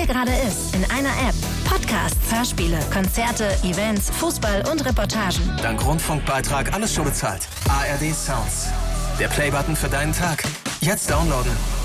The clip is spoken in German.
gerade ist, in einer App. Podcasts, Hörspiele, Konzerte, Events, Fußball und Reportagen. Dank Rundfunkbeitrag alles schon bezahlt. ARD Sounds. Der Playbutton für deinen Tag. Jetzt downloaden.